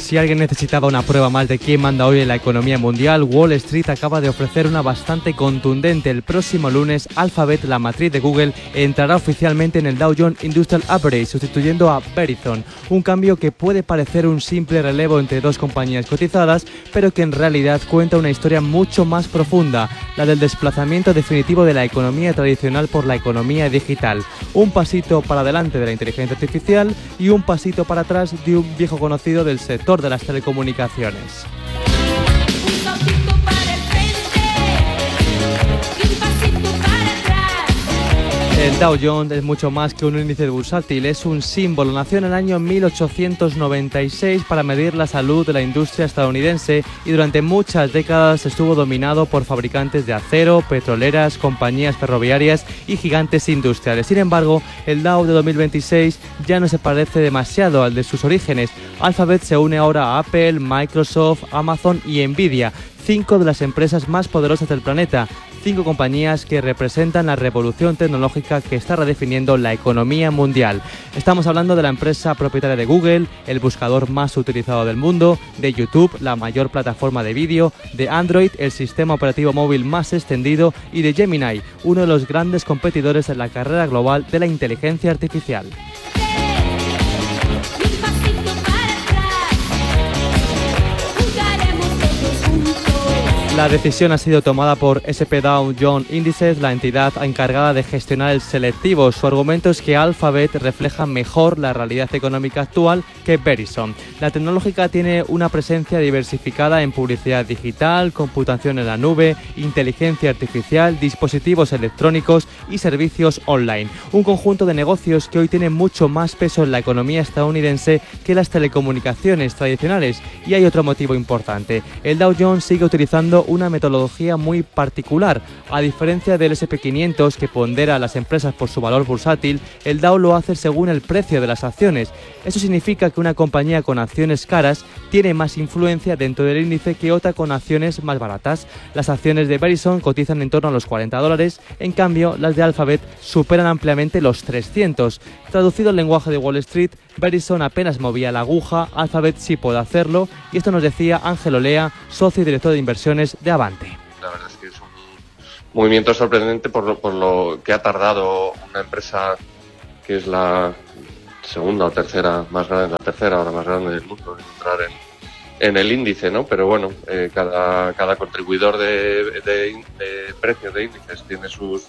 Si alguien necesitaba una prueba más de quién manda hoy en la economía mundial, Wall Street acaba de ofrecer una bastante contundente. El próximo lunes, Alphabet, la matriz de Google, entrará oficialmente en el Dow Jones Industrial Average, sustituyendo a Verizon. Un cambio que puede parecer un simple relevo entre dos compañías cotizadas, pero que en realidad cuenta una historia mucho más profunda, la del desplazamiento definitivo de la economía tradicional por la economía digital. Un pasito para adelante de la inteligencia artificial y un pasito para atrás de un viejo conocido del sector de las telecomunicaciones. El Dow Jones es mucho más que un índice bursátil, es un símbolo. Nació en el año 1896 para medir la salud de la industria estadounidense y durante muchas décadas estuvo dominado por fabricantes de acero, petroleras, compañías ferroviarias y gigantes industriales. Sin embargo, el Dow de 2026 ya no se parece demasiado al de sus orígenes. Alphabet se une ahora a Apple, Microsoft, Amazon y Nvidia, 5 de las empresas más poderosas del planeta. 5 compañías que representan la revolución tecnológica que está redefiniendo la economía mundial. Estamos hablando de la empresa propietaria de Google, el buscador más utilizado del mundo, de YouTube, la mayor plataforma de vídeo, de Android, el sistema operativo móvil más extendido, y de Gemini, uno de los grandes competidores en la carrera global de la inteligencia artificial. La decisión ha sido tomada por S&P Dow Jones Indices, la entidad encargada de gestionar el selectivo. Su argumento es que Alphabet refleja mejor la realidad económica actual que Verizon. La tecnológica tiene una presencia diversificada en publicidad digital, computación en la nube, inteligencia artificial, dispositivos electrónicos y servicios online. Un conjunto de negocios que hoy tiene mucho más peso en la economía estadounidense que las telecomunicaciones tradicionales. Y hay otro motivo importante. El Dow Jones sigue utilizando una metodología muy particular. A diferencia del S&P 500, que pondera a las empresas por su valor bursátil, el Dow lo hace según el precio de las acciones. Eso significa que una compañía con acciones caras tiene más influencia dentro del índice que otra con acciones más baratas. Las acciones de Verizon cotizan en torno a los $40, en cambio las de Alphabet superan ampliamente los 300. Traducido al lenguaje de Wall Street, Verizon apenas movía la aguja, Alphabet sí puede hacerlo, y esto nos decía Ángel Olea, socio y director de inversiones de Avante. La verdad es que es un movimiento sorprendente por lo que ha tardado una empresa que es la segunda o tercera más grande, la tercera ahora más grande del mundo, en entrar en el índice, ¿no? Pero bueno, cada contribuidor de precios de índices tiene sus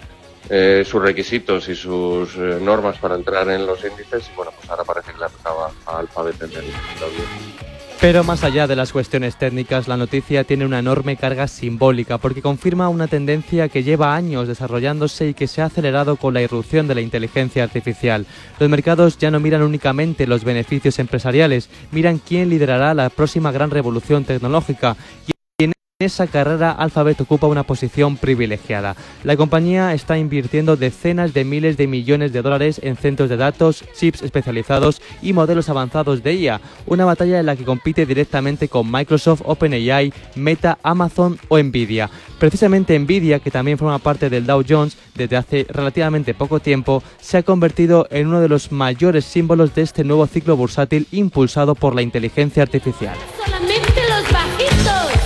requisitos y sus normas para entrar en los índices, y bueno, pues ahora parece que le tocaba a Alphabet en el índice. Pero más allá de las cuestiones técnicas, la noticia tiene una enorme carga simbólica porque confirma una tendencia que lleva años desarrollándose y que se ha acelerado con la irrupción de la inteligencia artificial. Los mercados ya no miran únicamente los beneficios empresariales, miran quién liderará la próxima gran revolución tecnológica. En esa carrera, Alphabet ocupa una posición privilegiada. La compañía está invirtiendo decenas de miles de millones de dólares en centros de datos, chips especializados y modelos avanzados de IA, una batalla en la que compite directamente con Microsoft, OpenAI, Meta, Amazon o Nvidia. Precisamente Nvidia, que también forma parte del Dow Jones desde hace relativamente poco tiempo, se ha convertido en uno de los mayores símbolos de este nuevo ciclo bursátil impulsado por la inteligencia artificial. Solamente los bajitos.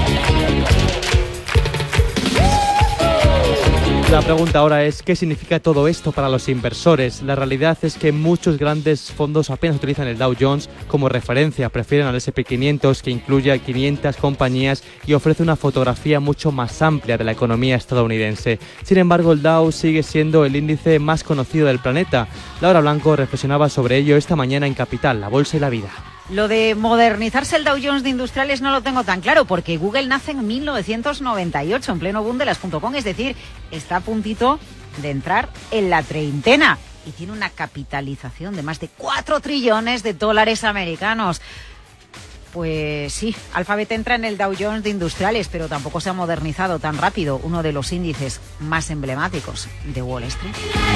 La pregunta ahora es, ¿qué significa todo esto para los inversores? La realidad es que muchos grandes fondos apenas utilizan el Dow Jones como referencia, prefieren al S&P 500, que incluye a 500 compañías y ofrece una fotografía mucho más amplia de la economía estadounidense. Sin embargo, el Dow sigue siendo el índice más conocido del planeta. Laura Blanco reflexionaba sobre ello esta mañana en Capital, la Bolsa y la Vida. Lo de modernizarse el Dow Jones de industriales no lo tengo tan claro, porque Google nace en 1998, en pleno boom de las .com, es decir, está a puntito de entrar en la treintena y tiene una capitalización de más de 4 trillones de dólares americanos. Pues sí, Alphabet entra en el Dow Jones de industriales, pero tampoco se ha modernizado tan rápido, uno de los índices más emblemáticos de Wall Street.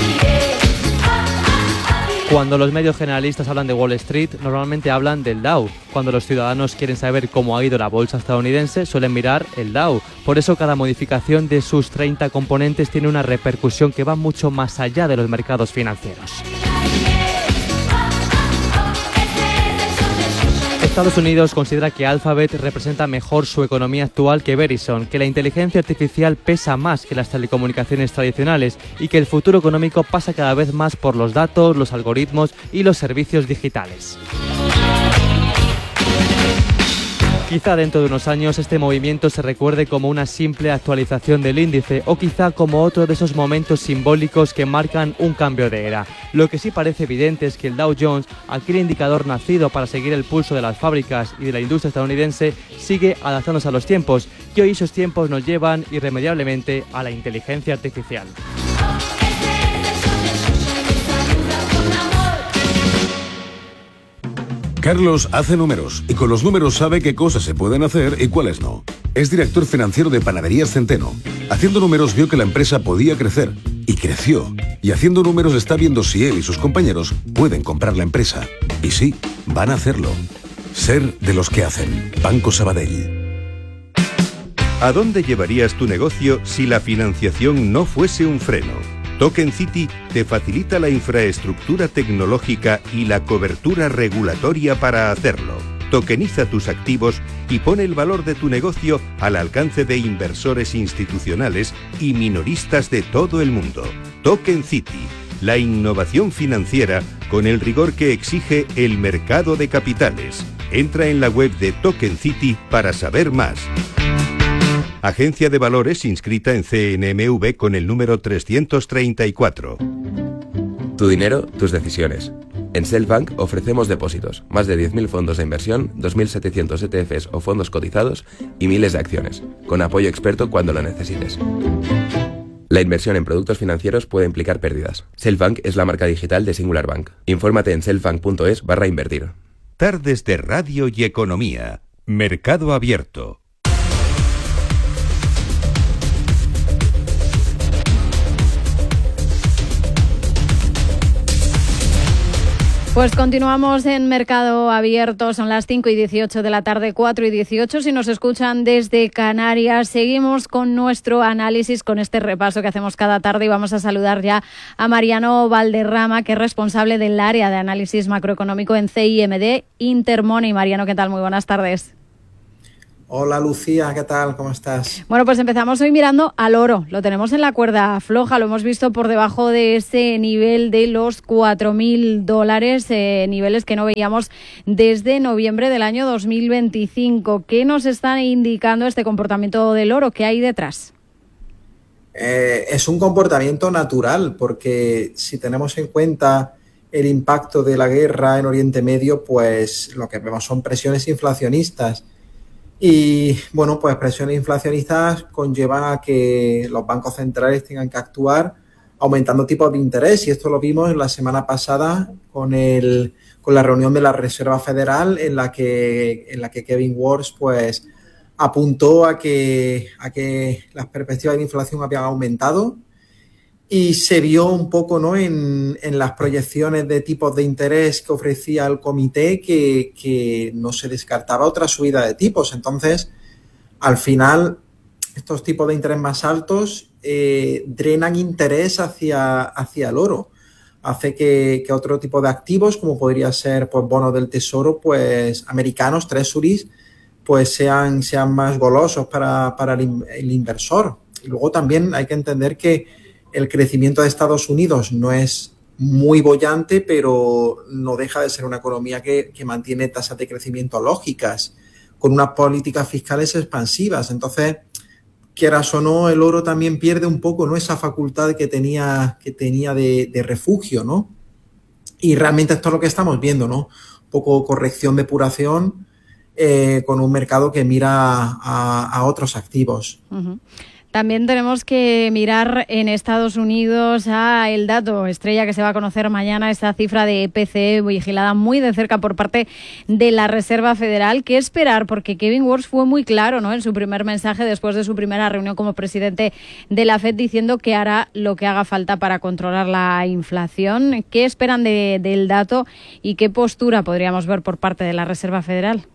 Cuando los medios generalistas hablan de Wall Street, normalmente hablan del Dow. Cuando los ciudadanos quieren saber cómo ha ido la bolsa estadounidense, suelen mirar el Dow. Por eso cada modificación de sus 30 componentes tiene una repercusión que va mucho más allá de los mercados financieros. Estados Unidos considera que Alphabet representa mejor su economía actual que Verizon, que la inteligencia artificial pesa más que las telecomunicaciones tradicionales y que el futuro económico pasa cada vez más por los datos, los algoritmos y los servicios digitales. Quizá dentro de unos años este movimiento se recuerde como una simple actualización del índice o quizá como otro de esos momentos simbólicos que marcan un cambio de era. Lo que sí parece evidente es que el Dow Jones, aquel indicador nacido para seguir el pulso de las fábricas y de la industria estadounidense, sigue adaptándose a los tiempos y hoy esos tiempos nos llevan irremediablemente a la inteligencia artificial. Carlos hace números y con los números sabe qué cosas se pueden hacer y cuáles no. Es director financiero de Panaderías Centeno. Haciendo números vio que la empresa podía crecer y creció. Y haciendo números está viendo si él y sus compañeros pueden comprar la empresa. Y sí, van a hacerlo. Ser de los que hacen. Banco Sabadell. ¿A dónde llevarías tu negocio si la financiación no fuese un freno? Token City te facilita la infraestructura tecnológica y la cobertura regulatoria para hacerlo. Tokeniza tus activos y pone el valor de tu negocio al alcance de inversores institucionales y minoristas de todo el mundo. Token City, la innovación financiera con el rigor que exige el mercado de capitales. Entra en la web de Token City para saber más. Agencia de Valores inscrita en CNMV con el número 334. Tu dinero, tus decisiones. En Selfbank ofrecemos depósitos, más de 10.000 fondos de inversión, 2.700 ETFs o fondos cotizados y miles de acciones, con apoyo experto cuando lo necesites. La inversión en productos financieros puede implicar pérdidas. Selfbank es la marca digital de Singular Bank. Infórmate en selfbank.es/invertir. Tardes de Radio y Economía. Mercado Abierto. Pues continuamos en Mercado Abierto, son las 5:18 de la tarde, 4:18. Si nos escuchan desde Canarias, seguimos con nuestro análisis, con este repaso que hacemos cada tarde y vamos a saludar ya a Mariano Valderrama, que es responsable del área de análisis macroeconómico en CIMD Intermoney. Mariano, ¿qué tal? Muy buenas tardes. Hola Lucía, ¿qué tal? ¿Cómo estás? Bueno, pues empezamos hoy mirando al oro. Lo tenemos en la cuerda floja, lo hemos visto por debajo de ese nivel de los $4.000, niveles que no veíamos desde noviembre del año 2025. ¿Qué nos está indicando este comportamiento del oro? ¿Qué hay detrás? Es un comportamiento natural, porque si tenemos en cuenta el impacto de la guerra en Oriente Medio, pues lo que vemos son presiones inflacionistas. Y bueno, pues presiones inflacionistas conllevan a que los bancos centrales tengan que actuar aumentando tipos de interés, y esto lo vimos en la semana pasada con la reunión de la Reserva Federal en la que Kevin Warsh pues apuntó a que las perspectivas de inflación habían aumentado. Y se vio un poco, ¿no?, en las proyecciones de tipos de interés que ofrecía el comité que no se descartaba otra subida de tipos. Entonces, al final, estos tipos de interés más altos drenan interés hacia el oro. Hace que otro tipo de activos, como podría ser pues bonos del tesoro, pues americanos, treasuries, pues sean más golosos para el inversor. Y luego también hay que entender que el crecimiento de Estados Unidos no es muy boyante, pero no deja de ser una economía que mantiene tasas de crecimiento lógicas, con unas políticas fiscales expansivas. Entonces, quieras o no, el oro también pierde un poco, ¿no?, esa facultad que tenía de refugio, ¿no? Y realmente esto es lo que estamos viendo, ¿no? Un poco corrección, depuración, con un mercado que mira a otros activos. Uh-huh. También tenemos que mirar en Estados Unidos a el dato estrella que se va a conocer mañana, esta cifra de PCE vigilada muy de cerca por parte de la Reserva Federal. ¿Qué esperar? Porque Kevin Warsh fue muy claro, ¿no?, en su primer mensaje después de su primera reunión como presidente de la FED, diciendo que hará lo que haga falta para controlar la inflación. ¿Qué esperan del dato y qué postura podríamos ver por parte de la Reserva Federal?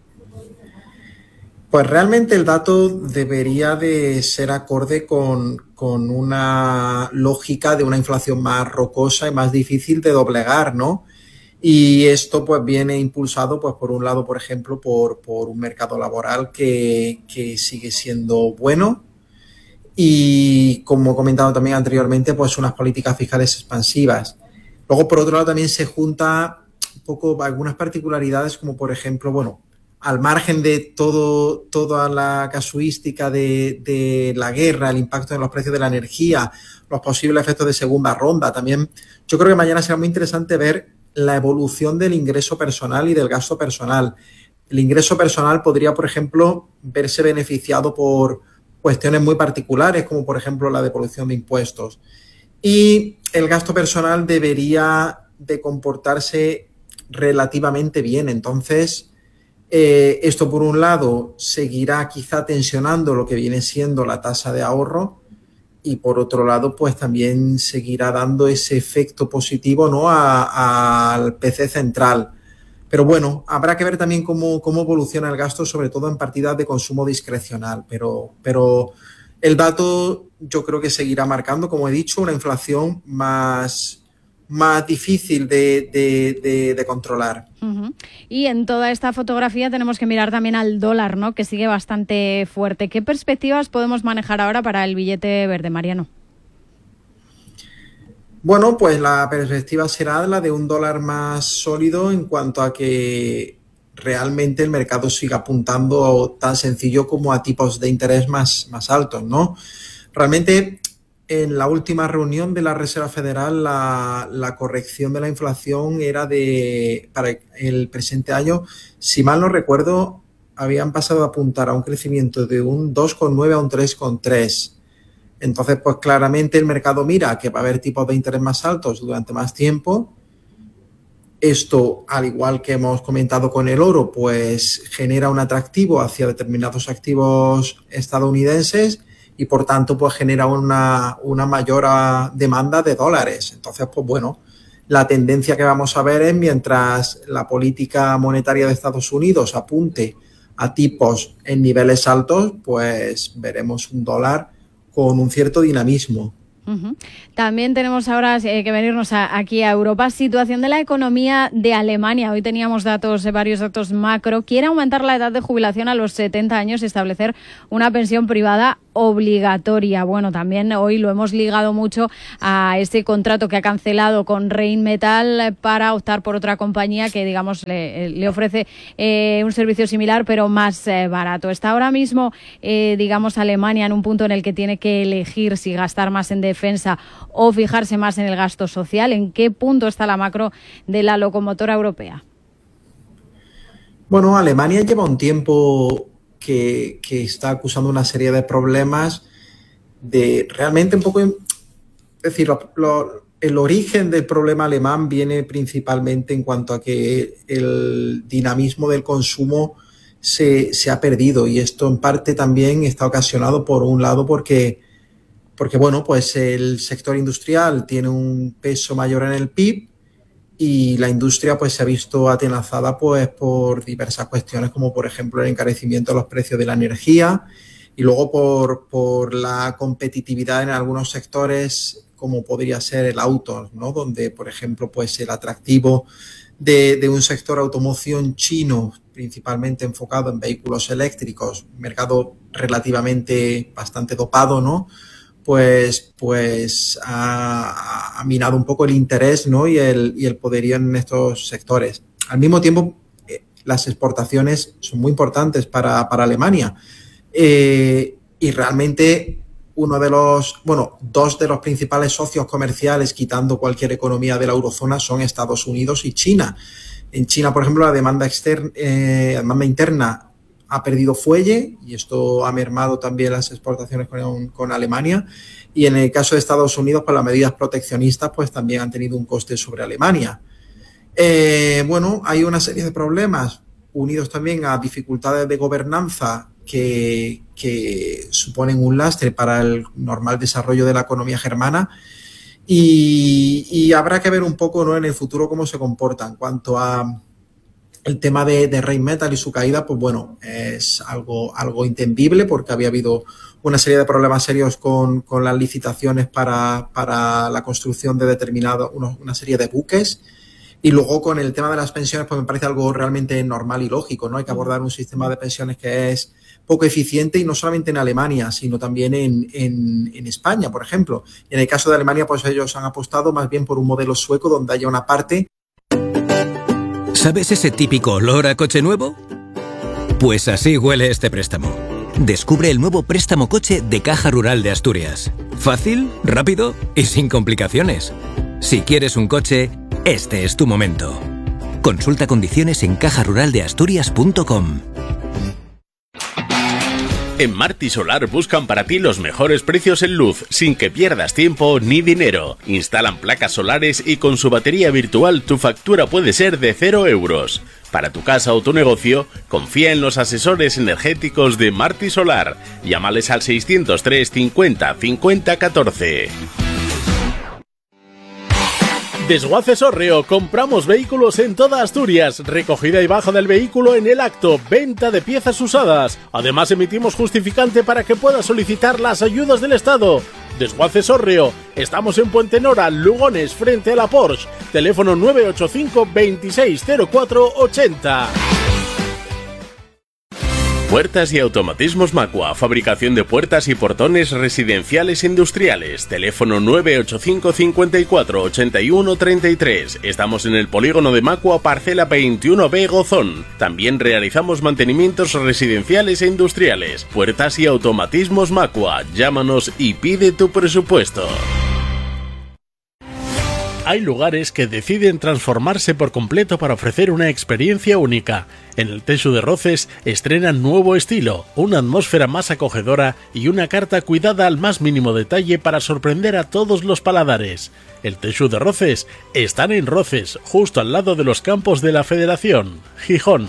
Pues realmente el dato debería de ser acorde con una lógica de una inflación más rocosa y más difícil de doblegar, ¿no? Y esto pues viene impulsado pues por un lado, por ejemplo, por un mercado laboral que sigue siendo bueno y, como he comentado también anteriormente, pues unas políticas fiscales expansivas. Luego, por otro lado, también se junta un poco algunas particularidades, como por ejemplo, bueno, al margen de toda la casuística de la guerra, el impacto en los precios de la energía, los posibles efectos de segunda ronda, también yo creo que mañana será muy interesante ver la evolución del ingreso personal y del gasto personal. El ingreso personal podría, por ejemplo, verse beneficiado por cuestiones muy particulares, como por ejemplo la devolución de impuestos. Y el gasto personal debería de comportarse relativamente bien. Entonces, esto por un lado seguirá quizá tensionando lo que viene siendo la tasa de ahorro, y por otro lado pues también seguirá dando ese efecto positivo, ¿no?, al PC central. Pero bueno, habrá que ver también cómo evoluciona el gasto, sobre todo en partidas de consumo discrecional. Pero el dato yo creo que seguirá marcando, como he dicho, una inflación más difícil de controlar. Uh-huh. Y en toda esta fotografía tenemos que mirar también al dólar, ¿no?, que sigue bastante fuerte. ¿Qué perspectivas podemos manejar ahora para el billete verde, Mariano? Bueno, pues la perspectiva será la de un dólar más sólido en cuanto a que realmente el mercado siga apuntando tan sencillo como a tipos de interés más altos, ¿no? Realmente, en la última reunión de la Reserva Federal, la corrección de la inflación era para el presente año, si mal no recuerdo, habían pasado a apuntar a un crecimiento de un 2,9 a un 3,3. Entonces, pues claramente el mercado mira que va a haber tipos de interés más altos durante más tiempo. Esto, al igual que hemos comentado con el oro, pues genera un atractivo hacia determinados activos estadounidenses y, por tanto, pues genera una mayor demanda de dólares. Entonces, pues bueno, la tendencia que vamos a ver es, mientras la política monetaria de Estados Unidos apunte a tipos en niveles altos, pues veremos un dólar con un cierto dinamismo. Uh-huh. También tenemos ahora que venirnos aquí a Europa. Situación de la economía de Alemania. Hoy teníamos varios datos macro. Quiere aumentar la edad de jubilación a los 70 años y establecer una pensión privada obligatoria. Bueno, también hoy lo hemos ligado mucho a este contrato que ha cancelado con Rheinmetall para optar por otra compañía que, digamos, le ofrece un servicio similar pero más barato. Está ahora mismo, digamos, Alemania en un punto en el que tiene que elegir si gastar más en defensa o fijarse más en el gasto social. ¿En qué punto está la macro de la locomotora europea? Bueno, Alemania lleva un tiempo que está acusando una serie de problemas de realmente un poco, es decir, el origen del problema alemán viene principalmente en cuanto a que el dinamismo del consumo se ha perdido, y esto en parte también está ocasionado por un lado porque bueno, pues el sector industrial tiene un peso mayor en el PIB y la industria pues se ha visto atenazada pues por diversas cuestiones, como por ejemplo el encarecimiento de los precios de la energía, y luego por la competitividad en algunos sectores, como podría ser el auto, ¿no?, donde por ejemplo pues el atractivo de un sector automoción chino, principalmente enfocado en vehículos eléctricos, mercado relativamente bastante dopado, ¿no?, pues ha minado un poco el interés, ¿no?, y el poderío en estos sectores. Al mismo tiempo, las exportaciones son muy importantes para Alemania, y realmente dos de los principales socios comerciales, quitando cualquier economía de la eurozona, son Estados Unidos y China. En China, por ejemplo, la demanda interna ha perdido fuelle, y esto ha mermado también las exportaciones con Alemania. Y en el caso de Estados Unidos, pues las medidas proteccionistas pues también han tenido un coste sobre Alemania. Bueno, hay una serie de problemas unidos también a dificultades de gobernanza que suponen un lastre para el normal desarrollo de la economía germana, y habrá que ver un poco, ¿no?, en el futuro cómo se comporta. En cuanto a el tema de Rheinmetall y su caída, pues bueno, es algo entendible, porque había habido una serie de problemas serios con las licitaciones para la construcción de una serie de buques, Y luego con el tema de las pensiones, pues me parece algo realmente normal y lógico, ¿no? Hay que abordar un sistema de pensiones que es poco eficiente y no solamente en Alemania, sino también en España, por ejemplo. Y en el caso de Alemania, pues ellos han apostado más bien por un modelo sueco donde haya una parte. ¿Sabes ese típico olor a coche nuevo? Pues así huele este préstamo. Descubre el nuevo préstamo coche de Caja Rural de Asturias. Fácil, rápido y sin complicaciones. Si quieres un coche, este es tu momento. Consulta condiciones en cajaruraldeasturias.com. En Marti Solar buscan para ti los mejores precios en luz, sin que pierdas tiempo ni dinero. Instalan placas solares y con su batería virtual tu factura puede ser de 0 euros. Para tu casa o tu negocio, confía en los asesores energéticos de Marti Solar. Llámales al 603 50 50 14. Desguaces Hórreo, compramos vehículos en toda Asturias, recogida y baja del vehículo en el acto, venta de piezas usadas. Además emitimos justificante para que puedas solicitar las ayudas del Estado. Desguaces Hórreo, estamos en Puente Nora, Lugones, frente a la Porsche. Teléfono 985 2604 80. Puertas y automatismos Macua, fabricación de puertas y portones residenciales e industriales. Teléfono 985 54 81 33. Estamos en el polígono de Macua, parcela 21B Gozón. También realizamos mantenimientos residenciales e industriales. Puertas y automatismos Macua. Llámanos y pide tu presupuesto. Hay lugares que deciden transformarse por completo para ofrecer una experiencia única. En el Teixu de Roces estrenan nuevo estilo, una atmósfera más acogedora y una carta cuidada al más mínimo detalle para sorprender a todos los paladares. El Teixu de Roces están en Roces, justo al lado de los campos de la Federación, Gijón.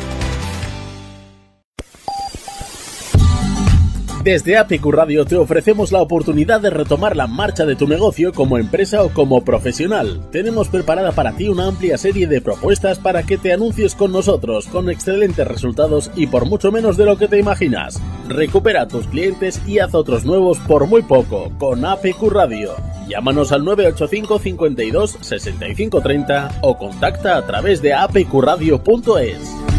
Desde APQ Radio te ofrecemos la oportunidad de retomar la marcha de tu negocio como empresa o como profesional. Tenemos preparada para ti una amplia serie de propuestas para que te anuncies con nosotros, con excelentes resultados y por mucho menos de lo que te imaginas. Recupera a tus clientes y haz otros nuevos por muy poco con APQ Radio. Llámanos al 985 52 65 30 o contacta a través de apqradio.es.